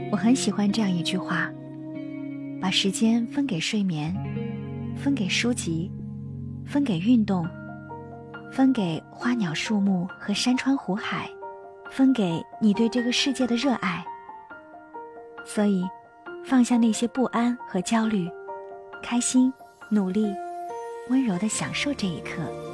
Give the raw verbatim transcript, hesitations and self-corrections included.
我很喜欢这样一句话：把时间分给睡眠，分给书籍，分给运动，分给花鸟树木和山川湖海，分给你对这个世界的热爱。所以放下那些不安和焦虑，开心努力温柔地享受这一刻。